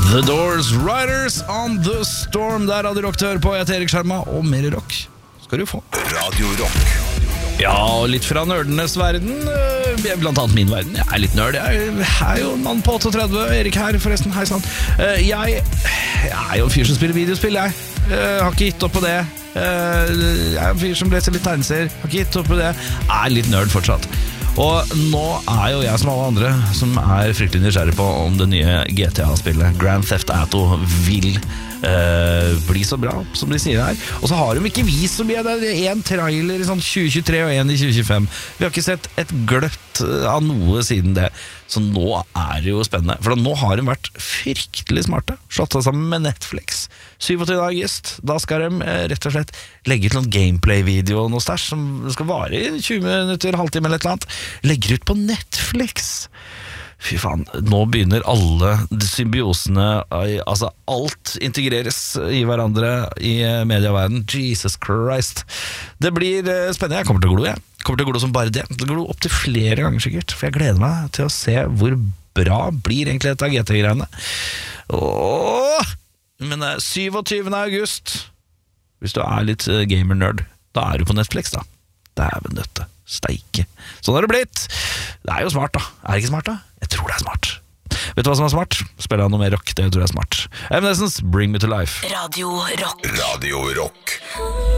The Doors, Riders on the Storm. Der hadde rock tør på. Jeg heter Erik Skjerma, og mer rock skal du få. Radio Rock. Ja, og litt fra nerdenes verden, blant annet min verden. Jeg er litt nerd. Jeg er jo en mann på 38. Erik her, forresten. Hei sann. Jeg er jo en fyr som spiller videospill, jeg. Har ikke gitt opp på det. Jeg er en fyr som leser litt tegneserier. Har ikke gitt opp på det. Er litt nerd fortsatt. Og nå er jo jeg som alle andre som er fryktelig nysgjerrig på om det nye GTA-spillet Grand Theft Auto vil bli så bra som de sier her. Og så har de ikke vist så mye. Det er en trailer i sånn 2023 og en i 2025. Vi har ikke sett et gløtt av noe siden det. Så nå er det jo spennende. For nå har de vært fryktelig smarte. Slått seg sammen med Netflix. 27. august, da skal de rett og slett legge ut noen gameplay-video og noe stæsj som skal vare i 20 minutter, halvtime eller et eller annet. Legger ut på Netflix. Fy faen, nå begynner alle symbiosene, altså alt integreres i hverandre i medieverden. Jesus Christ. Det blir spennende. Jeg kommer til å glo, jeg. Kommer til å glo som bare det. Det glo opp til flere ganger sikkert, for jeg gleder meg til å se hvor bra blir egentlig dette GT-greiene. Men 27. august, hvis du er litt gamer-nerd, da er du på Netflix da. Dæven døtte, steike. Sånn har det blitt. Det er jo smart da. Er det ikke smart da? Jeg tror det er smart. Vet du hva som er smart? Spiller jeg noe mer rock, det tror jeg er smart. Evanescence, Bring Me To Life. Radio Rock. Radio Rock.